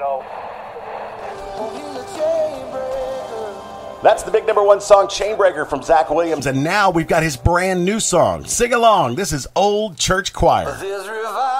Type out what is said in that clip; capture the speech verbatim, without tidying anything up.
know. That's the big number one song, Chainbreaker, from Zach Williams. And now we've got his brand new song. Sing along. This is Old Church Choir. There's revival.